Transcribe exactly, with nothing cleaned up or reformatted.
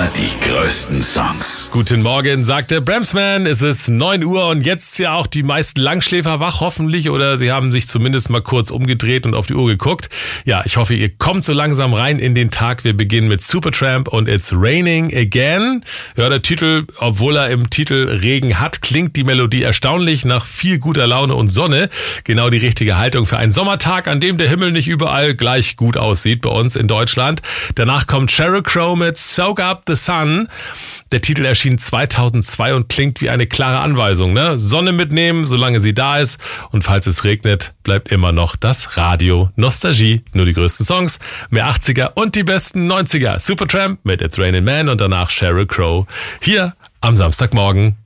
Immer die größten Songs. Guten Morgen, sagte Bramsman. Es ist neun Uhr und jetzt ja auch die meisten Langschläfer wach, hoffentlich. Oder sie haben sich zumindest mal kurz umgedreht und auf die Uhr geguckt. Ja, ich hoffe, ihr kommt so langsam rein in den Tag. Wir beginnen mit Supertramp und It's Raining Again. Ja, der Titel, obwohl er im Titel Regen hat, klingt die Melodie erstaunlich nach viel guter Laune und Sonne. Genau die richtige Haltung für einen Sommertag, an dem der Himmel nicht überall gleich gut aussieht bei uns in Deutschland. Danach kommt Sheryl Crow mit Soak Up the Sun. Der Titel erschien zweitausendzwei und klingt wie eine klare Anweisung, ne? Sonne mitnehmen, solange sie da ist. Und falls es regnet, bleibt immer noch das Radio. Nostalgie, nur die größten Songs, mehr achtziger und die besten neunziger. Supertramp mit It's Raining Man und danach Sheryl Crow. Hier am Samstagmorgen.